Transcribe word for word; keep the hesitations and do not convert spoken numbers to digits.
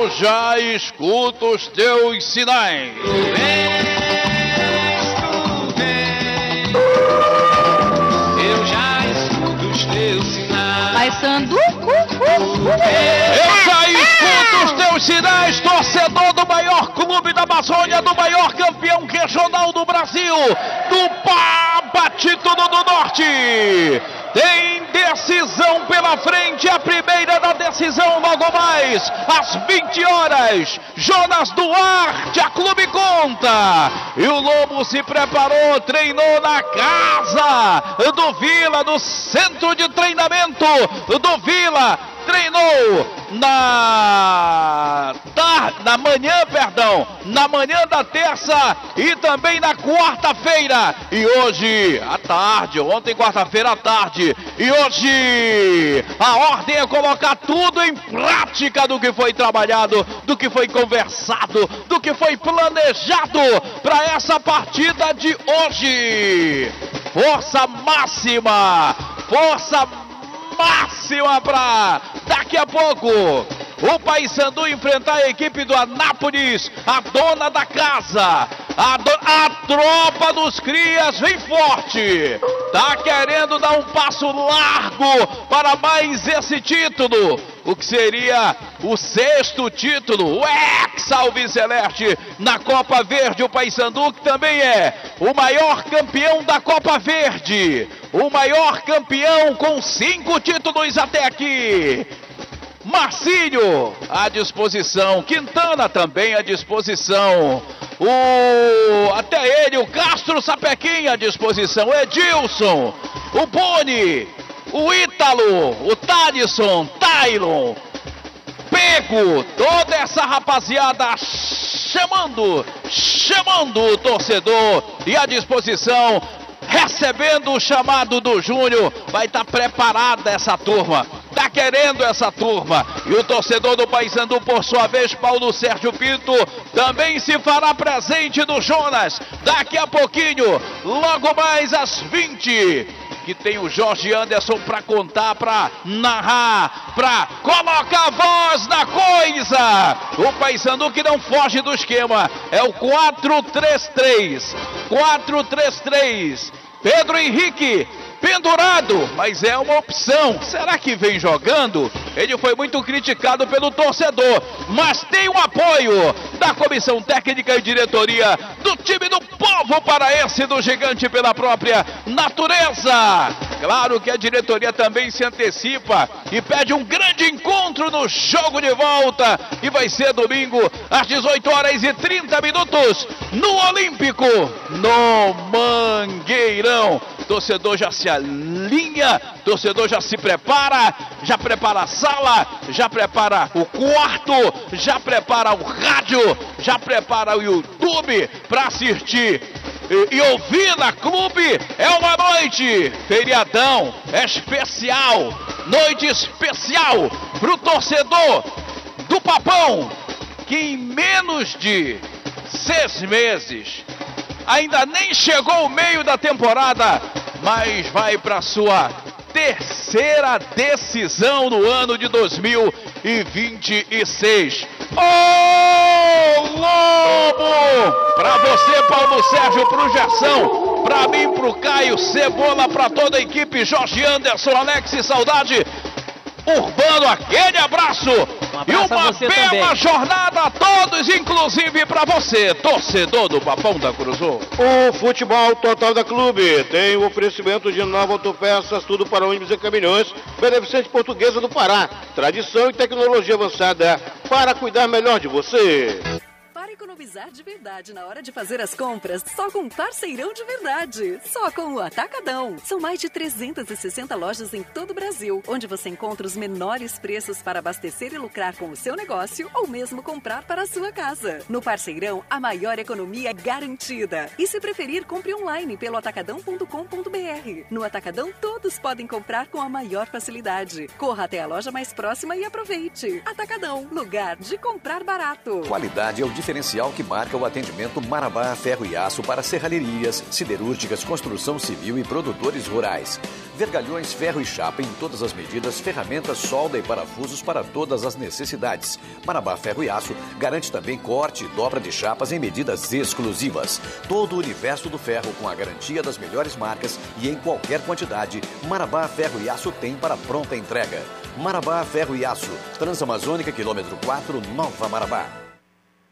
Eu já escuto os teus sinais. Eu já escuto os teus sinais. Paysandu, uh, uh, uh. Eu já escuto os teus sinais, torcedor do maior clube da Amazônia, do maior campeão regional do Brasil, do Papa Título do Norte. Tem decisão pela frente, a primeira da decisão logo mais, às vinte horas. Jonas Duarte, a Clube Conta. E o Lobo se preparou, treinou na casa do Vila, no centro de treinamento do Vila. Treinou na, tar, na manhã, perdão, na manhã da terça e também na quarta-feira. E hoje, à tarde, ontem quarta-feira à tarde. E hoje, a ordem é colocar tudo em prática do que foi trabalhado, do que foi conversado, do que foi planejado para essa partida de hoje. Força máxima, força máxima. máxima para daqui a pouco o Paysandu enfrentar a equipe do Anápolis, a dona da casa, a, do, a tropa dos crias vem forte, tá querendo dar um passo largo para mais esse título, o que seria o sexto título, o ex-Alvi Celeste na Copa Verde. O Paysandu que também é o maior campeão da Copa Verde, o maior campeão com cinco títulos até aqui. Marcinho à disposição, Quintana também à disposição, o até ele, o Castro Sapequinha à disposição, Edilson, o Boni, o Ítalo, o Thalisson, Tailon, Pego, toda essa rapaziada chamando, chamando o torcedor e à disposição, recebendo o chamado do Júnior. Vai estar preparada essa turma, tá querendo essa turma. E o torcedor do Paysandu, por sua vez, Paulo Sérgio Pinto, também se fará presente do Jonas. Daqui a pouquinho, logo mais às vinte, que tem o Jorge Anderson para contar, para narrar, para colocar voz na coisa. O Paysandu que não foge do esquema, é o quatro três três. quatro três três. Pedro Henrique pendurado, mas é uma opção. Será que vem jogando? Ele foi muito criticado pelo torcedor, mas tem o apoio da comissão técnica e diretoria do time do povo paraense, do Gigante pela própria natureza. Claro que a diretoria também se antecipa e pede um grande encontro no jogo de volta, e vai ser domingo às dezoito horas e trinta minutos no Olímpico, no Mangueirão. Torcedor já se alinha, torcedor já se prepara, já prepara a sala, já prepara o quarto, já prepara o rádio, já prepara o YouTube para assistir e, e ouvir na Clube. É uma noite, feriadão especial, noite especial para o torcedor do Papão, que em menos de seis meses, ainda nem chegou o meio da temporada, mas vai para sua terceira decisão no ano de dois mil e vinte e seis. Ô Lobo! Para você, Paulo Sérgio, pro Gerson, para mim, pro Caio, Cebola, para toda a equipe, Jorge Anderson, Alex e Saudade, Urbano, aquele abraço, um abraço e uma bela também. Jornada a todos, inclusive para você, torcedor do Papão da Cruzou. O Futebol Total da Clube tem o oferecimento de Nova Autopeças, tudo para ônibus e caminhões, beneficente portuguesa do Pará, tradição e tecnologia avançada para cuidar melhor de você. Para economizar de verdade na hora de fazer as compras, só com Parceirão de Verdade. Só com o Atacadão. São mais de trezentas e sessenta lojas em todo o Brasil, onde você encontra os menores preços para abastecer e lucrar com o seu negócio ou mesmo comprar para a sua casa. No Parceirão, a maior economia é garantida. E se preferir, compre online pelo atacadão ponto com ponto br. No Atacadão, todos podem comprar com a maior facilidade. Corra até a loja mais próxima e aproveite. Atacadão, lugar de comprar barato. Qualidade é o diferencial que marca o atendimento Marabá Ferro e Aço para serralherias, siderúrgicas, construção civil e produtores rurais. Vergalhões, ferro e chapa em todas as medidas, ferramentas, solda e parafusos para todas as necessidades. Marabá Ferro e Aço garante também corte e dobra de chapas em medidas exclusivas. Todo o universo do ferro com a garantia das melhores marcas e em qualquer quantidade, Marabá Ferro e Aço tem para pronta entrega. Marabá Ferro e Aço, Transamazônica, quilômetro quatro, Nova Marabá.